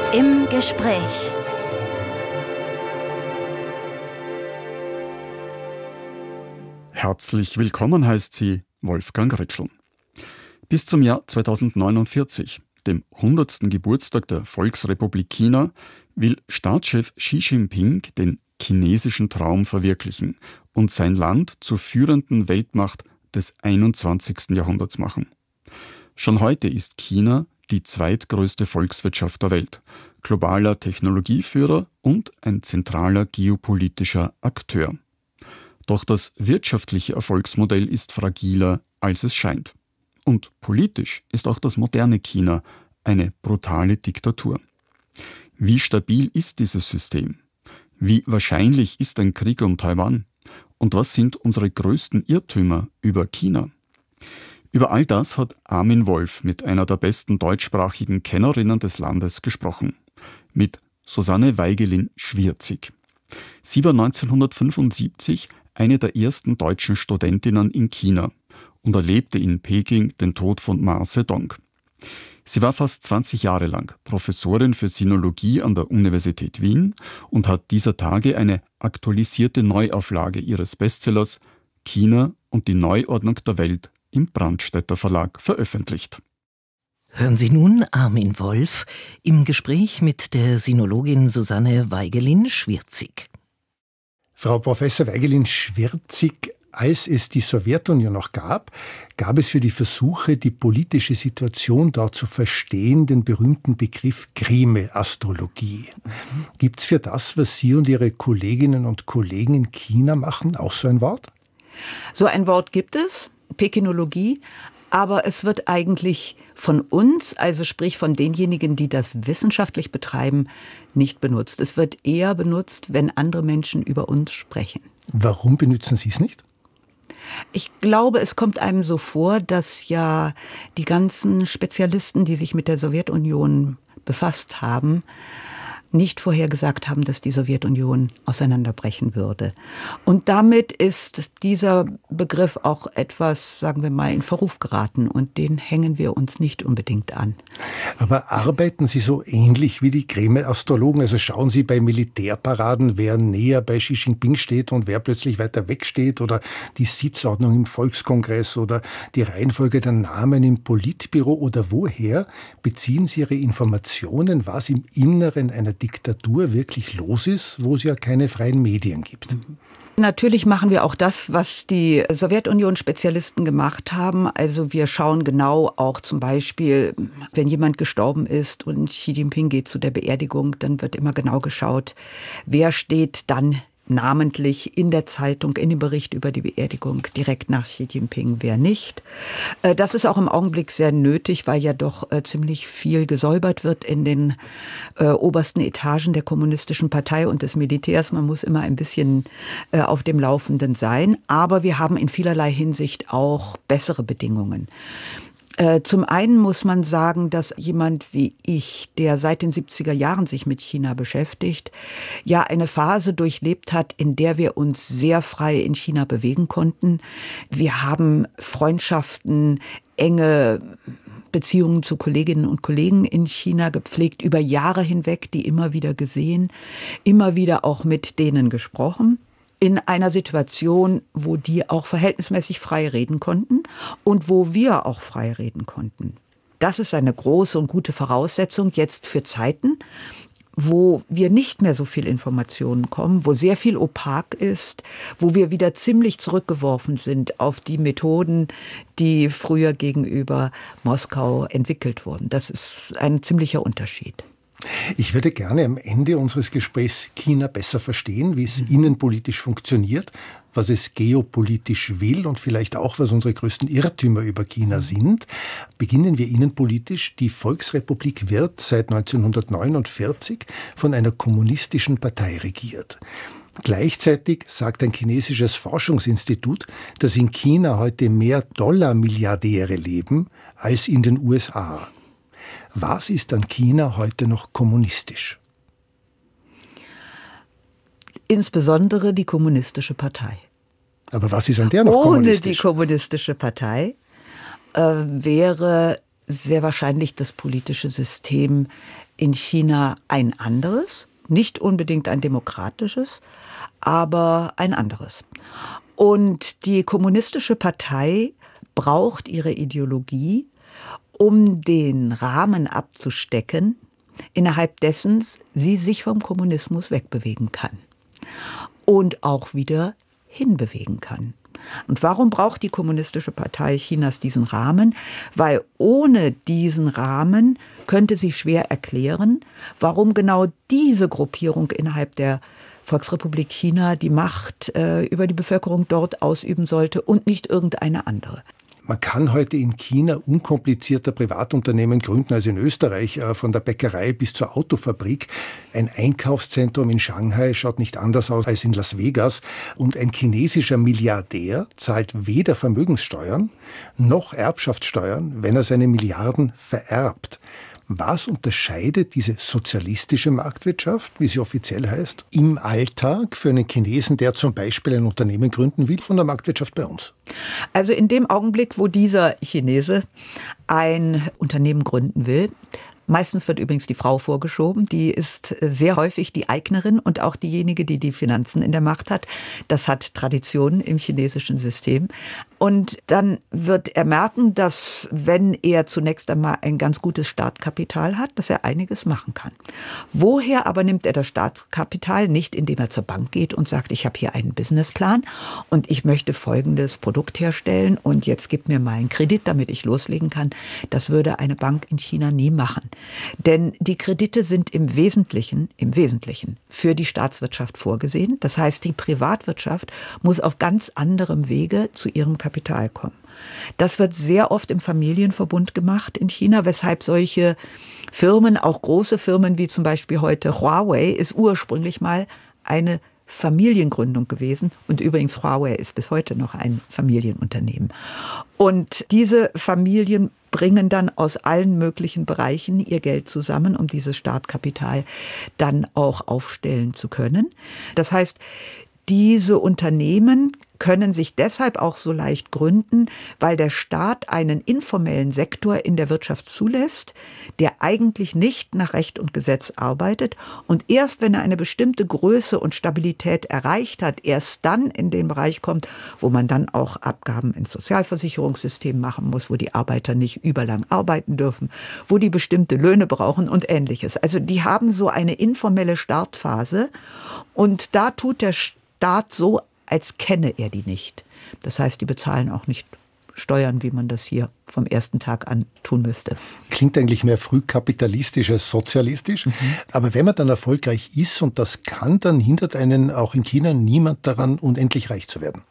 Im Gespräch. Herzlich willkommen heißt sie Wolfgang Ritschl. Bis zum Jahr 2049, dem 100. Geburtstag der Volksrepublik China, will Staatschef Xi Jinping den chinesischen Traum verwirklichen und sein Land zur führenden Weltmacht des 21. Jahrhunderts machen. Schon heute ist China die zweitgrößte Volkswirtschaft der Welt, globaler Technologieführer und ein zentraler geopolitischer Akteur. Doch das wirtschaftliche Erfolgsmodell ist fragiler, als es scheint. Und politisch ist auch das moderne China eine brutale Diktatur. Wie stabil ist dieses System? Wie wahrscheinlich ist ein Krieg um Taiwan? Und was sind unsere größten Irrtümer über China? Über all das hat Armin Wolf mit einer der besten deutschsprachigen Kennerinnen des Landes gesprochen. Mit Susanne Weigelin-Schwierzig. Sie war 1975 eine der ersten deutschen Studentinnen in China und erlebte in Peking den Tod von Mao Zedong. Sie war fast 20 Jahre lang Professorin für Sinologie an der Universität Wien und hat dieser Tage eine aktualisierte Neuauflage ihres Bestsellers China und die Neuordnung der Welt im Brandstätter Verlag veröffentlicht. Hören Sie nun Armin Wolf im Gespräch mit der Sinologin Susanne Weigelin-Schwierzig. Frau Professor Weigelin-Schwierzig, als es die Sowjetunion noch gab, gab es für die Versuche, die politische Situation dort zu verstehen, den berühmten Begriff Kreml-Astrologie. Gibt es für das, was Sie und Ihre Kolleginnen und Kollegen in China machen, auch so ein Wort? So ein Wort gibt es, Pekinologie, aber es wird eigentlich von uns, also sprich von denjenigen, die das wissenschaftlich betreiben, nicht benutzt. Es wird eher benutzt, wenn andere Menschen über uns sprechen. Warum benutzen Sie es nicht? Ich glaube, es kommt einem so vor, dass ja die ganzen Spezialisten, die sich mit der Sowjetunion befasst haben, nicht vorhergesagt haben, dass die Sowjetunion auseinanderbrechen würde. Und damit ist dieser Begriff auch etwas, sagen wir mal, in Verruf geraten. Und den hängen wir uns nicht unbedingt an. Aber arbeiten Sie so ähnlich wie die Kreml-Astrologen? Also schauen Sie bei Militärparaden, wer näher bei Xi Jinping steht und wer plötzlich weiter weg steht, oder die Sitzordnung im Volkskongress oder die Reihenfolge der Namen im Politbüro, oder woher beziehen Sie Ihre Informationen, was im Inneren einer Diktatur wirklich los ist, wo es ja keine freien Medien gibt? Natürlich machen wir auch das, was die Sowjetunion-Spezialisten gemacht haben. Also wir schauen genau auch zum Beispiel, wenn jemand gestorben ist und Xi Jinping geht zu der Beerdigung, dann wird immer genau geschaut, wer steht dann namentlich in der Zeitung, in dem Bericht über die Beerdigung direkt nach Xi Jinping, wer nicht. Das ist auch im Augenblick sehr nötig, weil ja doch ziemlich viel gesäubert wird in den obersten Etagen der Kommunistischen Partei und des Militärs. Man muss immer ein bisschen auf dem Laufenden sein. Aber wir haben in vielerlei Hinsicht auch bessere Bedingungen. Zum einen muss man sagen, dass jemand wie ich, der seit den 70er Jahren sich mit China beschäftigt, ja eine Phase durchlebt hat, in der wir uns sehr frei in China bewegen konnten. Wir haben Freundschaften, enge Beziehungen zu Kolleginnen und Kollegen in China gepflegt, über Jahre hinweg, die immer wieder gesehen, immer wieder auch mit denen gesprochen. In einer Situation, wo die auch verhältnismäßig frei reden konnten und wo wir auch frei reden konnten. Das ist eine große und gute Voraussetzung jetzt für Zeiten, wo wir nicht mehr so viel Informationen bekommen, wo sehr viel opak ist, wo wir wieder ziemlich zurückgeworfen sind auf die Methoden, die früher gegenüber Moskau entwickelt wurden. Das ist ein ziemlicher Unterschied. Ich würde gerne am Ende unseres Gesprächs China besser verstehen, wie es innenpolitisch funktioniert, was es geopolitisch will und vielleicht auch, was unsere größten Irrtümer über China sind. Beginnen wir innenpolitisch. Die Volksrepublik wird seit 1949 von einer kommunistischen Partei regiert. Gleichzeitig sagt ein chinesisches Forschungsinstitut, dass in China heute mehr Dollar-Milliardäre leben als in den USA. Was ist an China heute noch kommunistisch? Insbesondere die Kommunistische Partei. Aber was ist an der noch kommunistisch? Ohne die Kommunistische Partei wäre sehr wahrscheinlich das politische System in China ein anderes, nicht unbedingt ein demokratisches, aber ein anderes. Und die Kommunistische Partei braucht ihre Ideologie, um den Rahmen abzustecken, innerhalb dessen sie sich vom Kommunismus wegbewegen kann und auch wieder hinbewegen kann. Und warum braucht die Kommunistische Partei Chinas diesen Rahmen? Weil ohne diesen Rahmen könnte sie schwer erklären, warum genau diese Gruppierung innerhalb der Volksrepublik China die Macht über die Bevölkerung dort ausüben sollte und nicht irgendeine andere. Man kann heute in China unkomplizierter Privatunternehmen gründen als in Österreich, von der Bäckerei bis zur Autofabrik. Ein Einkaufszentrum in Shanghai schaut nicht anders aus als in Las Vegas. Und ein chinesischer Milliardär zahlt weder Vermögenssteuern noch Erbschaftssteuern, wenn er seine Milliarden vererbt. Was unterscheidet diese sozialistische Marktwirtschaft, wie sie offiziell heißt, im Alltag für einen Chinesen, der zum Beispiel ein Unternehmen gründen will, von der Marktwirtschaft bei uns? Also in dem Augenblick, wo dieser Chinese ein Unternehmen gründen will, meistens wird übrigens die Frau vorgeschoben, die ist sehr häufig die Eignerin und auch diejenige, die die Finanzen in der Macht hat. Das hat Tradition im chinesischen System. Und dann wird er merken, dass wenn er zunächst einmal ein ganz gutes Startkapital hat, dass er einiges machen kann. Woher aber nimmt er das Startkapital? Nicht, indem er zur Bank geht und sagt, ich habe hier einen Businessplan und ich möchte folgendes Produkt herstellen und jetzt gib mir mal einen Kredit, damit ich loslegen kann. Das würde eine Bank in China nie machen. Denn die Kredite sind im Wesentlichen für die Staatswirtschaft vorgesehen. Das heißt, die Privatwirtschaft muss auf ganz anderem Wege zu ihrem Kapital kommen. Das wird sehr oft im Familienverbund gemacht in China, weshalb solche Firmen, auch große Firmen wie zum Beispiel heute Huawei, ist ursprünglich mal eine Familiengründung gewesen. Und übrigens, Huawei ist bis heute noch ein Familienunternehmen. Und diese Familien bringen dann aus allen möglichen Bereichen ihr Geld zusammen, um dieses Startkapital dann auch aufstellen zu können. Das heißt, diese Unternehmen können sich deshalb auch so leicht gründen, weil der Staat einen informellen Sektor in der Wirtschaft zulässt, der eigentlich nicht nach Recht und Gesetz arbeitet. Und erst wenn er eine bestimmte Größe und Stabilität erreicht hat, erst dann in den Bereich kommt, wo man dann auch Abgaben ins Sozialversicherungssystem machen muss, wo die Arbeiter nicht überlang arbeiten dürfen, wo die bestimmte Löhne brauchen und Ähnliches. Also die haben so eine informelle Startphase und da tut der Staat so, als kenne er die nicht. Das heißt, die bezahlen auch nicht Steuern, wie man das hier vom ersten Tag an tun müsste. Klingt eigentlich mehr frühkapitalistisch als sozialistisch. Aber wenn man dann erfolgreich ist und das kann, dann hindert einen auch in China niemand daran, unendlich reich zu werden.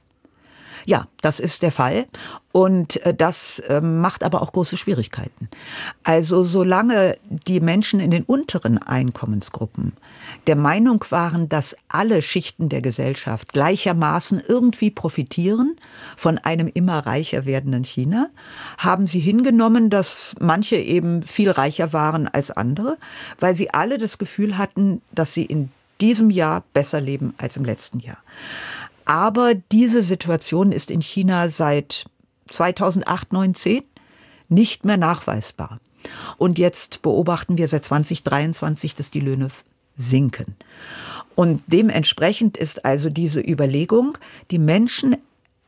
Ja, das ist der Fall und das macht aber auch große Schwierigkeiten. Also solange die Menschen in den unteren Einkommensgruppen der Meinung waren, dass alle Schichten der Gesellschaft gleichermaßen irgendwie profitieren von einem immer reicher werdenden China, haben sie hingenommen, dass manche eben viel reicher waren als andere, weil sie alle das Gefühl hatten, dass sie in diesem Jahr besser leben als im letzten Jahr. Aber diese Situation ist in China seit 2008, 9, 10 nicht mehr nachweisbar. Und jetzt beobachten wir seit 2023, dass die Löhne sinken. Und dementsprechend ist also diese Überlegung, die Menschen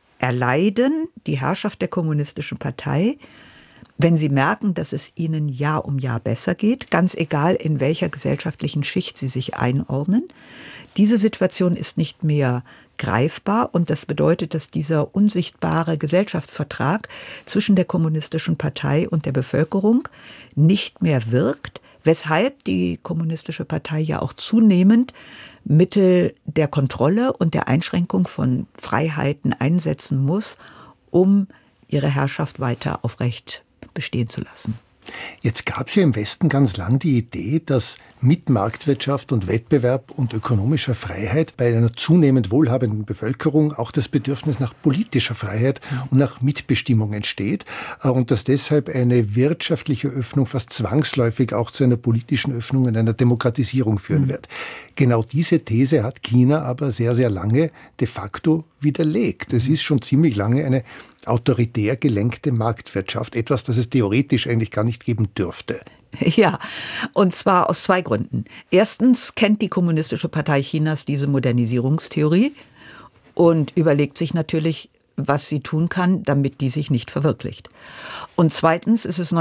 erleiden die Herrschaft der Kommunistischen Partei, wenn sie merken, dass es ihnen Jahr um Jahr besser geht, ganz egal in welcher gesellschaftlichen Schicht sie sich einordnen. Diese Situation ist nicht mehr greifbar und das bedeutet, dass dieser unsichtbare Gesellschaftsvertrag zwischen der Kommunistischen Partei und der Bevölkerung nicht mehr wirkt, weshalb die Kommunistische Partei ja auch zunehmend Mittel der Kontrolle und der Einschränkung von Freiheiten einsetzen muss, um ihre Herrschaft weiter aufrecht bestehen zu lassen. Jetzt gab es ja im Westen ganz lang die Idee, dass mit Marktwirtschaft und Wettbewerb und ökonomischer Freiheit bei einer zunehmend wohlhabenden Bevölkerung auch das Bedürfnis nach politischer Freiheit und nach Mitbestimmung entsteht und dass deshalb eine wirtschaftliche Öffnung fast zwangsläufig auch zu einer politischen Öffnung und einer Demokratisierung führen wird. Genau diese These hat China aber sehr, sehr lange de facto widerlegt. Es ist schon ziemlich lange eine autoritär gelenkte Marktwirtschaft, etwas, das es theoretisch eigentlich gar nicht geben dürfte. Ja, und zwar aus 2 Gründen. Erstens kennt die Kommunistische Partei Chinas diese Modernisierungstheorie und überlegt sich natürlich, was sie tun kann, damit die sich nicht verwirklicht. Und zweitens ist es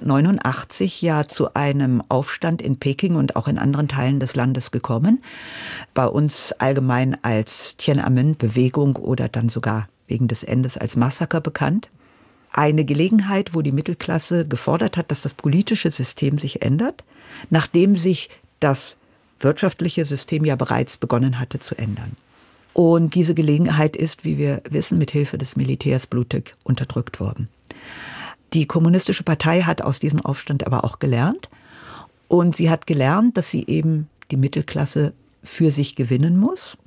1989 ja zu einem Aufstand in Peking und auch in anderen Teilen des Landes gekommen. Bei uns allgemein als Tiananmen-Bewegung oder dann sogar wegen des Endes als Massaker bekannt. Eine Gelegenheit, wo die Mittelklasse gefordert hat, dass das politische System sich ändert, nachdem sich das wirtschaftliche System ja bereits begonnen hatte zu ändern. Und diese Gelegenheit ist, wie wir wissen, mit Hilfe des Militärs blutig unterdrückt worden. Die Kommunistische Partei hat aus diesem Aufstand aber auch gelernt. Und sie hat gelernt, dass sie eben die Mittelklasse für sich gewinnen muss,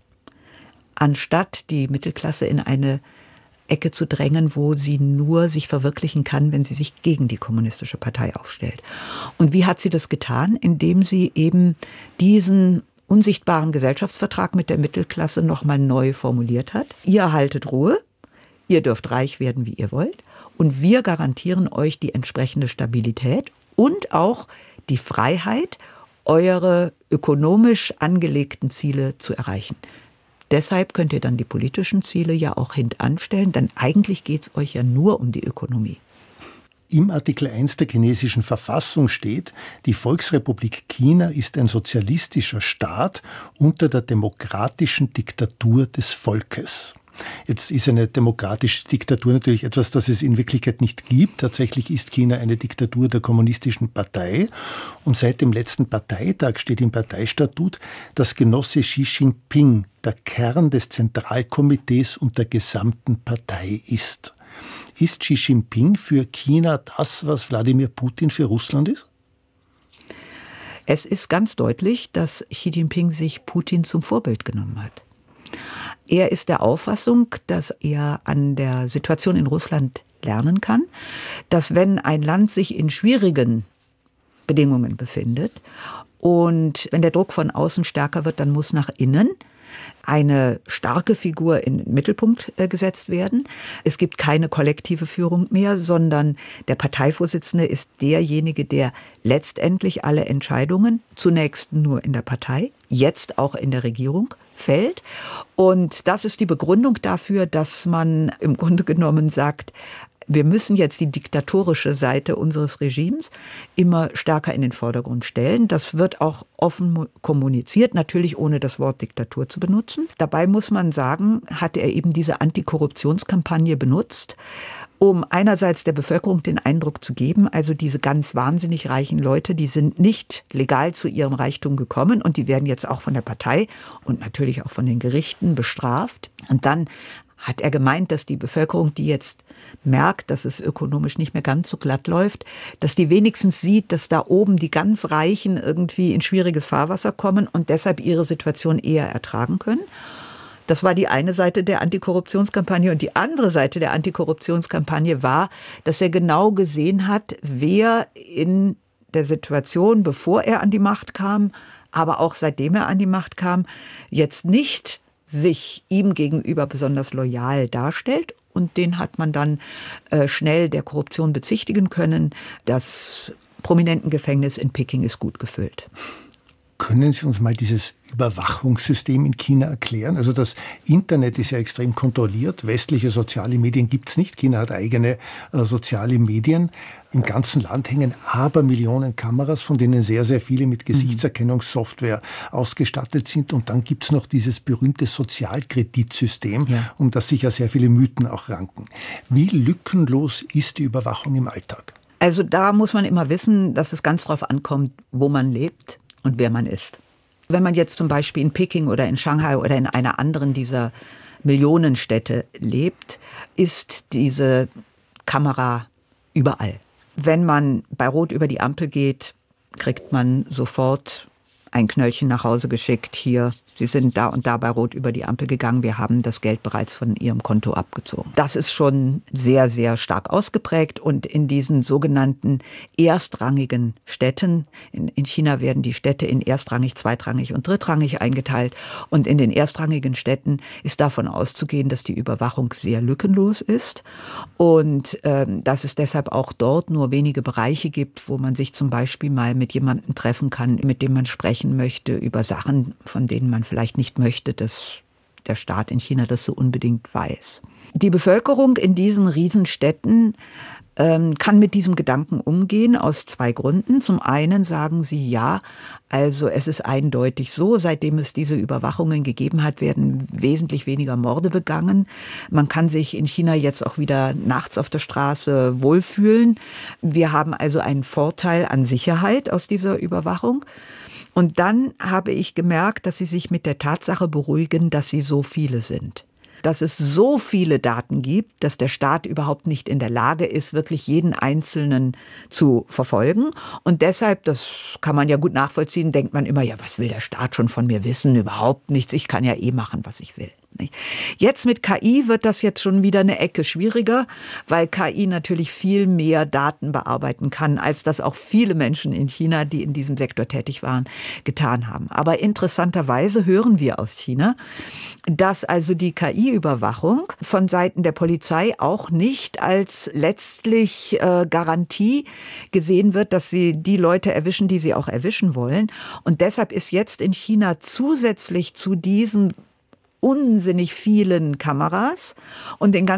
anstatt die Mittelklasse in eine Ecke zu drängen, wo sie nur sich verwirklichen kann, wenn sie sich gegen die Kommunistische Partei aufstellt. Und wie hat sie das getan? Indem sie eben diesen unsichtbaren Gesellschaftsvertrag mit der Mittelklasse nochmal neu formuliert hat. Ihr haltet Ruhe, ihr dürft reich werden, wie ihr wollt, und wir garantieren euch die entsprechende Stabilität und auch die Freiheit, eure ökonomisch angelegten Ziele zu erreichen. Deshalb könnt ihr dann die politischen Ziele ja auch hintanstellen, denn eigentlich geht es euch ja nur um die Ökonomie. Im Artikel 1 der chinesischen Verfassung steht, die Volksrepublik China ist ein sozialistischer Staat unter der demokratischen Diktatur des Volkes. Jetzt ist eine demokratische Diktatur natürlich etwas, das es in Wirklichkeit nicht gibt. Tatsächlich ist China eine Diktatur der kommunistischen Partei. Und seit dem letzten Parteitag steht im Parteistatut, dass Genosse Xi Jinping der Kern des Zentralkomitees und der gesamten Partei ist. Ist Xi Jinping für China das, was Wladimir Putin für Russland ist? Es ist ganz deutlich, dass Xi Jinping sich Putin zum Vorbild genommen hat. Er ist der Auffassung, dass er an der Situation in Russland lernen kann, dass wenn ein Land sich in schwierigen Bedingungen befindet und wenn der Druck von außen stärker wird, dann muss nach innen eine starke Figur in den Mittelpunkt gesetzt werden. Es gibt keine kollektive Führung mehr, sondern der Parteivorsitzende ist derjenige, der letztendlich alle Entscheidungen, zunächst nur in der Partei, jetzt auch in der Regierung, fällt. Und das ist die Begründung dafür, dass man im Grunde genommen sagt, wir müssen jetzt die diktatorische Seite unseres Regimes immer stärker in den Vordergrund stellen. Das wird auch offen kommuniziert, natürlich ohne das Wort Diktatur zu benutzen. Dabei muss man sagen, hat er eben diese Antikorruptionskampagne benutzt, um einerseits der Bevölkerung den Eindruck zu geben, also diese ganz wahnsinnig reichen Leute, die sind nicht legal zu ihrem Reichtum gekommen und die werden jetzt auch von der Partei und natürlich auch von den Gerichten bestraft. Und dann hat er gemeint, dass die Bevölkerung, die jetzt merkt, dass es ökonomisch nicht mehr ganz so glatt läuft, dass die wenigstens sieht, dass da oben die ganz Reichen irgendwie in schwieriges Fahrwasser kommen und deshalb ihre Situation eher ertragen können. Das war die eine Seite der Antikorruptionskampagne. Und die andere Seite der Antikorruptionskampagne war, dass er genau gesehen hat, wer in der Situation, bevor er an die Macht kam, aber auch seitdem er an die Macht kam, jetzt nicht sich ihm gegenüber besonders loyal darstellt. Und den hat man dann schnell der Korruption bezichtigen können. Das Prominentengefängnis in Peking ist gut gefüllt. Können Sie uns mal dieses Überwachungssystem in China erklären? Also das Internet ist ja extrem kontrolliert. Westliche soziale Medien gibt es nicht. China hat eigene soziale Medien. Im ganzen Land hängen Abermillionen Kameras, von denen sehr, sehr viele mit Gesichtserkennungssoftware ausgestattet sind. Und dann gibt es noch dieses berühmte Sozialkreditsystem, um das sich ja sehr viele Mythen auch ranken. Wie lückenlos ist die Überwachung im Alltag? Also da muss man immer wissen, dass es ganz drauf ankommt, wo man lebt und wer man ist. Wenn man jetzt zum Beispiel in Peking oder in Shanghai oder in einer anderen dieser Millionenstädte lebt, ist diese Kamera überall. Wenn man bei Rot über die Ampel geht, kriegt man sofort ein Knöllchen nach Hause geschickt, hier, Sie sind da und da bei Rot über die Ampel gegangen, wir haben das Geld bereits von Ihrem Konto abgezogen. Das ist schon sehr, sehr stark ausgeprägt und in diesen sogenannten erstrangigen Städten, in China werden die Städte in erstrangig, zweitrangig und drittrangig eingeteilt und in den erstrangigen Städten ist davon auszugehen, dass die Überwachung sehr lückenlos ist und dass es deshalb auch dort nur wenige Bereiche gibt, wo man sich zum Beispiel mal mit jemandem treffen kann, mit dem man sprechen möchte über Sachen, von denen man vielleicht nicht möchte, dass der Staat in China das so unbedingt weiß. Die Bevölkerung in diesen Riesenstädten kann mit diesem Gedanken umgehen aus zwei Gründen. Zum einen sagen sie, ja, also es ist eindeutig so, seitdem es diese Überwachungen gegeben hat, werden wesentlich weniger Morde begangen. Man kann sich in China jetzt auch wieder nachts auf der Straße wohlfühlen. Wir haben also einen Vorteil an Sicherheit aus dieser Überwachung. Und dann habe ich gemerkt, dass sie sich mit der Tatsache beruhigen, dass sie so viele sind. Dass es so viele Daten gibt, dass der Staat überhaupt nicht in der Lage ist, wirklich jeden Einzelnen zu verfolgen. Und deshalb, das kann man ja gut nachvollziehen, denkt man immer, ja, was will der Staat schon von mir wissen? Überhaupt nichts, ich kann ja machen, was ich will. Jetzt mit KI wird das jetzt schon wieder eine Ecke schwieriger, weil KI natürlich viel mehr Daten bearbeiten kann, als das auch viele Menschen in China, die in diesem Sektor tätig waren, getan haben. Aber interessanterweise hören wir aus China, dass also die KI-Überwachung von Seiten der Polizei auch nicht als letztlich Garantie gesehen wird, dass sie die Leute erwischen, die sie auch erwischen wollen. Und deshalb ist jetzt in China zusätzlich zu diesen unsinnig vielen Kameras und den